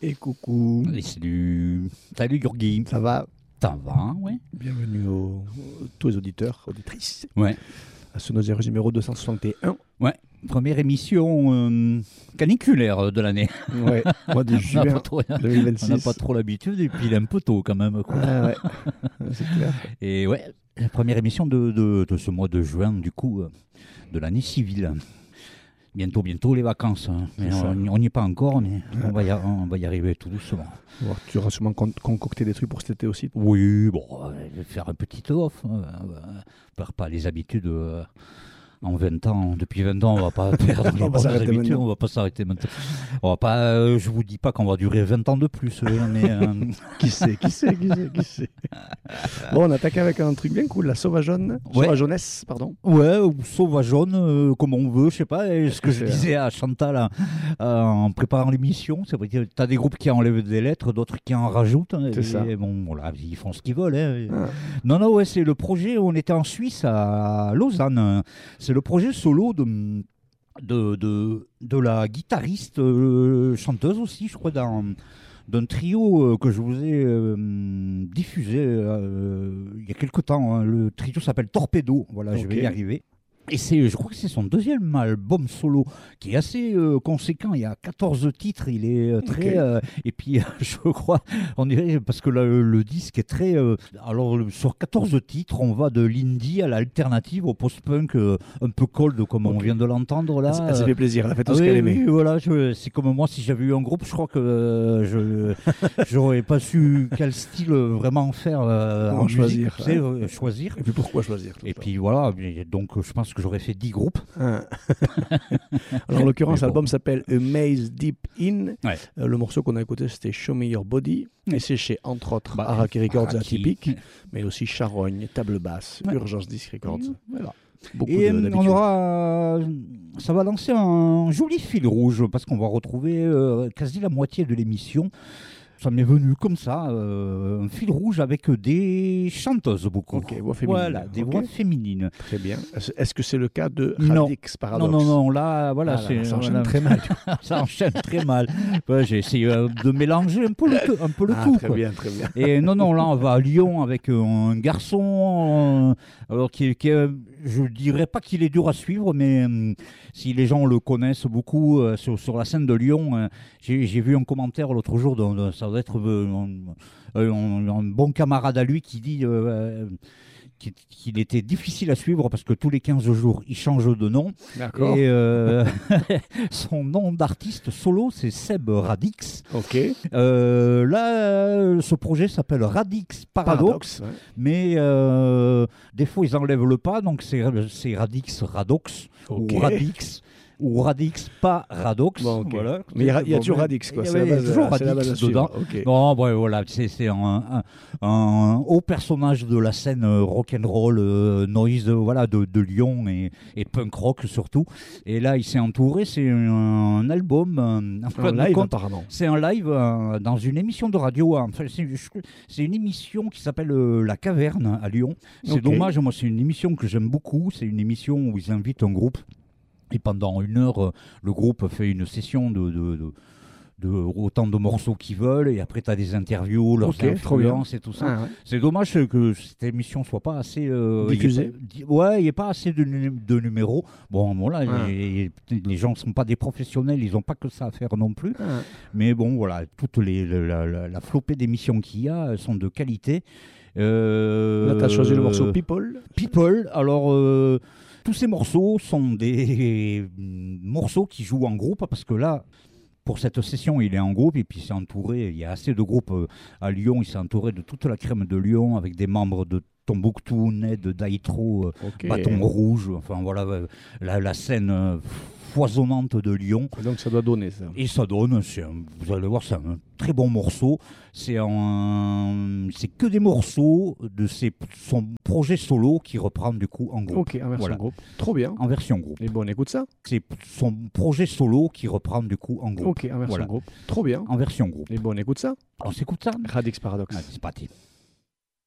Et coucou. Et salut. Salut Gurgi. Ça va? Ça va, ouais. Bienvenue tous les auditeurs, auditrices. Ouais. À ce numéro 261. Ouais. Première émission caniculaire de l'année. Ouais. Mois de juin 2026. On n'a pas trop l'habitude et puis il est un peu tôt quand même. Quoi. Ouais. C'est clair. Et ouais, la première émission de ce mois de juin, du coup, de l'année civile. Bientôt les vacances. Hein. On n'y est pas encore, mais on va y arriver tout doucement. Bon, tu auras sûrement concocté des trucs pour cet été aussi. Oui, bon, je vais faire un petit off. On perd pas les habitudes en 20 ans. Depuis 20 ans, on va pas perdre les bonnes habitudes. On va pas s'arrêter maintenant. On va pas, je vous dis pas qu'on va durer 20 ans de plus. Mais, Qui sait. Bon, on attaque avec un truc bien cool, la sauvageonnesse, pardon. Ouais, ou sauvageonne, comme on veut, je sais pas. Et ce que je disais à Chantal en préparant l'émission, c'est vrai que tu as des groupes qui enlèvent des lettres, d'autres qui en rajoutent. C'est ça. Et bon, voilà, ils font ce qu'ils veulent. Hein. Non, ouais, c'est le projet. On était en Suisse, à Lausanne. C'est le projet solo de la guitariste, chanteuse aussi, je crois, d'un trio que je vous ai diffusé il y a quelque temps. Hein. Le trio s'appelle Torpedo. Voilà, okay. Je vais y arriver. Et je crois que c'est son deuxième album solo qui est assez conséquent. Il y a 14 titres, il est très... et puis, je crois, on dirait, parce que le disque est très... alors, sur 14 titres, on va de l'indie à l'alternative, au post-punk, un peu cold, comme on vient de l'entendre là. Ça fait plaisir, elle a fait tout ce qu'elle aimait. Oui, voilà, c'est comme moi, si j'avais eu un groupe, je crois que je n'aurais pas su quel style vraiment faire en choisir. Musique, choisir. Et puis pourquoi choisir et puis voilà, donc je pense que j'aurais fait 10 groupes. Alors, en l'occurrence, l'album s'appelle A Maze Deep In. Ouais. Le morceau qu'on a écouté, c'était Show Me Your Body. Et c'est chez, entre autres, Araki Records Atypique, mais aussi Charogne, Table Basse, Urgence Disc Records. Voilà. Et on aura, ça va lancer un joli fil rouge parce qu'on va retrouver quasi la moitié de l'émission. Ça m'est venu comme ça, un fil rouge avec des chanteuses beaucoup. Ok, voix féminines. Voilà, des voix féminines. Très bien. Est-ce que c'est le cas de Radix Paradox? Non, là, voilà. Ça enchaîne très mal. Ça enchaîne très mal. Ouais, j'ai essayé de mélanger un peu le tout. Très bien. Et non, là, on va à Lyon avec un garçon alors qui est, je dirais pas qu'il est dur à suivre, mais si les gens le connaissent beaucoup sur la scène de Lyon, j'ai vu un commentaire l'autre jour, ça doit être un bon camarade à lui qui dit qu'il était difficile à suivre parce que tous les 15 jours, il change de nom. D'accord. Et son nom d'artiste solo, c'est Seb Radix. Ok. Là, ce projet s'appelle Radix Paradox. Ouais. Mais des fois, ils enlèvent le pas, donc c'est Radix Radox ou Radix. Ou Radix, pas Radox. Bon, okay. Voilà. Mais il y a toujours Radix, quoi. Il y a toujours Radix dedans. Okay. Non, ouais, voilà, c'est un haut personnage de la scène rock'n'roll, noise, voilà, de Lyon et punk rock surtout. Et là, il s'est entouré, c'est un album. Un live, apparemment. C'est un live dans une émission de radio. Enfin, c'est une émission qui s'appelle La Caverne à Lyon. C'est dommage, moi, c'est une émission que j'aime beaucoup. C'est une émission où ils invitent un groupe. Et pendant 1 heure, le groupe fait une session de autant de morceaux qu'ils veulent. Et après, tu as des interviews, leurs influences et tout ça. Ah, ouais. C'est dommage que cette émission ne soit pas assez... diffusée. Il n'y a pas assez de numéros. Bon, voilà, les gens ne sont pas des professionnels. Ils n'ont pas que ça à faire non plus. Ah. Mais bon, voilà, toute la flopée d'émissions qu'il y a sont de qualité. Là, tu as choisi le morceau People. People, alors... tous ces morceaux sont des morceaux qui jouent en groupe parce que là, pour cette session, il est en groupe et puis il s'est entouré, il y a assez de groupes à Lyon, il s'est entouré de toute la crème de Lyon avec des membres de Tombouctou, Ned, Daitro, Bâton Rouge, enfin voilà, la scène foisonnante de Lyon. Et donc ça doit donner ça. Et ça donne, vous allez voir, c'est un très bon morceau. C'est que des morceaux de son projet solo qui reprend du coup en groupe. Ok, en version groupe. Trop bien. En version groupe. Et bon, on écoute ça. C'est son projet solo qui reprend du coup en groupe. Ok, en version groupe. Trop bien. En version groupe. Et bon, on écoute ça. On s'écoute ça. Radix Paradox. C'est parti.